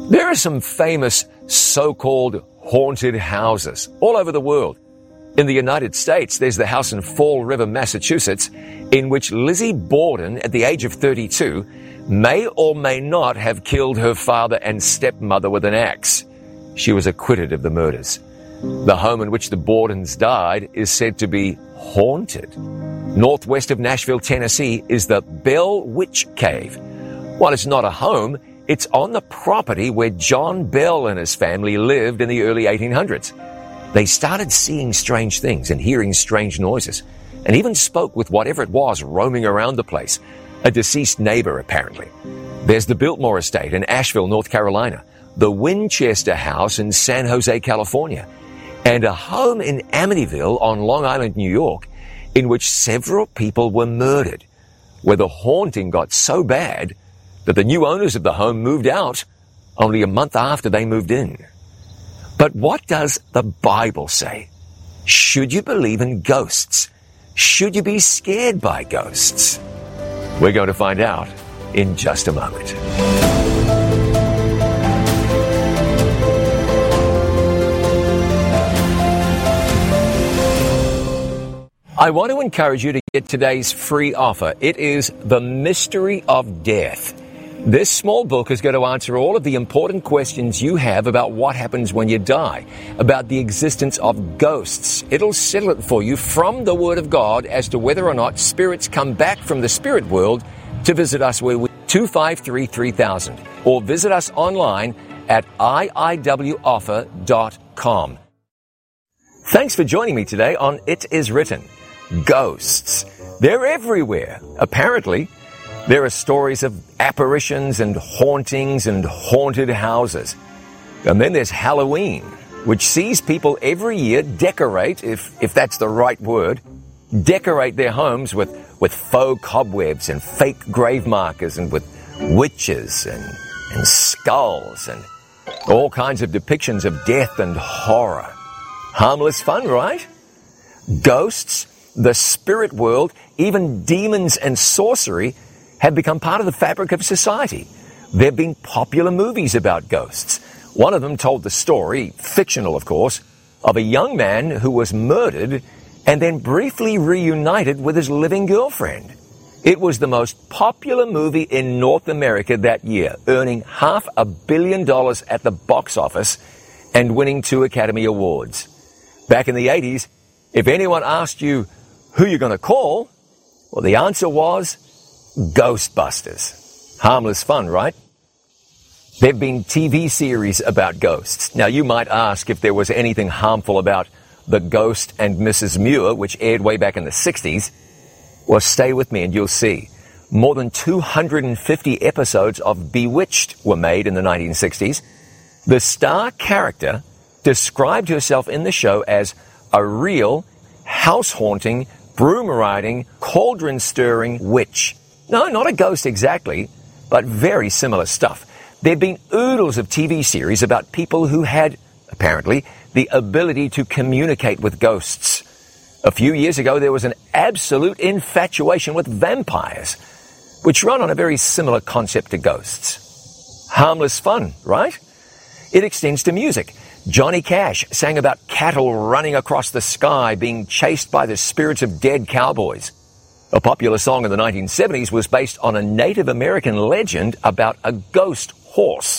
There are some famous so-called haunted houses all over the world. In the United States, there's the house in Fall River, Massachusetts, in which Lizzie Borden, at the age of 32, may or may not have killed her father and stepmother with an axe. She was acquitted of the murders. The home in which the Bordens died is said to be haunted. Northwest of Nashville, Tennessee, is the Bell Witch Cave. While it's not a home, it's on the property where John Bell and his family lived in the early 1800s. They started seeing strange things and hearing strange noises, and even spoke with whatever it was roaming around the place. A deceased neighbor, apparently. There's the Biltmore Estate in Asheville, North Carolina, the Winchester House in San Jose, California, and a home in Amityville on Long Island, New York, in which several people were murdered, where the haunting got so bad that the new owners of the home moved out only a month after they moved in. But what does the Bible say? Should you believe in ghosts? Should you be scared by ghosts? We're going to find out in just a moment. I want to encourage you to get today's free offer. It is The Mystery of Death. This small book is going to answer all of the important questions you have about what happens when you die, about the existence of ghosts. It'll settle it for you from the Word of God as to whether or not spirits come back from the spirit world to visit us where we 253-3000 or visit us online at iiwoffer.com. Thanks for joining me today on It Is Written. Ghosts. They're everywhere, apparently. There are stories of apparitions and hauntings and haunted houses. And then there's Halloween, which sees people every year decorate, if that's the right word, decorate their homes with faux cobwebs and fake grave markers and with witches and skulls and all kinds of depictions of death and horror. Harmless fun, right? Ghosts, the spirit world, even demons and sorcery have become part of the fabric of society. There have been popular movies about ghosts. One of them told the story, fictional of course, of a young man who was murdered and then briefly reunited with his living girlfriend. It was the most popular movie in North America that year, earning $500 million at the box office and winning 2 Academy Awards. Back in the 80s, if anyone asked you who you're going to call, well, the answer was Ghostbusters. Harmless fun, right? There have been TV series about ghosts. Now, you might ask if there was anything harmful about The Ghost and Mrs. Muir, which aired way back in the 60s. Well, stay with me and you'll see. More than 250 episodes of Bewitched were made in the 1960s. The star character described herself in the show as a real, house-haunting, broom-riding, cauldron-stirring witch. No, not a ghost exactly, but very similar stuff. There've been oodles of TV series about people who had, apparently, the ability to communicate with ghosts. A few years ago, there was an absolute infatuation with vampires, which run on a very similar concept to ghosts. Harmless fun, right? It extends to music. Johnny Cash sang about cattle running across the sky being chased by the spirits of dead cowboys. A popular song in the 1970s was based on a Native American legend about a ghost horse.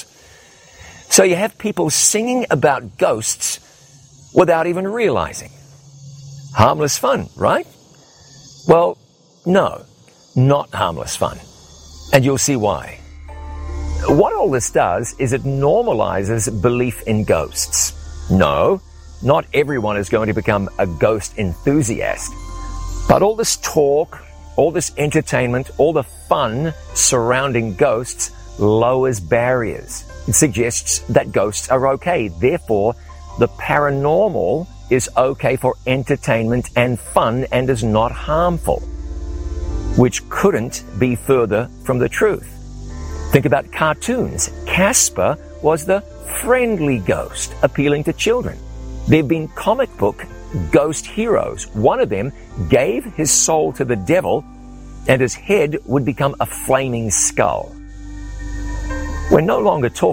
So you have people singing about ghosts without even realizing. Harmless fun, right? Well, no, not harmless fun. And you'll see why. What all this does is it normalizes belief in ghosts. No, not everyone is going to become a ghost enthusiast. But all this talk, all this entertainment, all the fun surrounding ghosts lowers barriers. It suggests that ghosts are okay. Therefore, the paranormal is okay for entertainment and fun and is not harmful, which couldn't be further from the truth. Think about cartoons. Casper was the friendly ghost appealing to children. There have been comic book ghost heroes. One of them gave his soul to the devil and his head would become a flaming skull. We're no longer talking